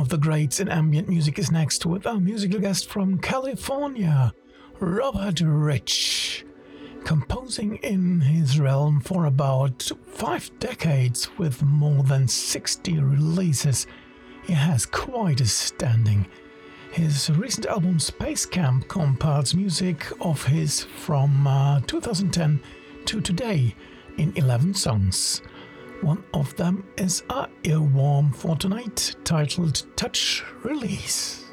of the greats in ambient music is next with our musical guest from California, Robert Rich. Composing in his realm for about 5 decades with more than 60 releases, he has quite a standing. His recent album Space Camp compiles music of his from 2010 to today in 11 songs. One of them is our earworm for tonight, titled Touch Release.